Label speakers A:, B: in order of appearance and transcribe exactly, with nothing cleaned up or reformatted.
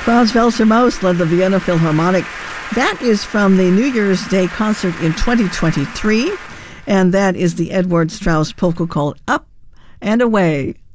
A: Franz Welser Maus led the Vienna Philharmonic. That is from the New Year's Day concert in twenty twenty-three, and that is the Edward Strauss polka called Up and Away.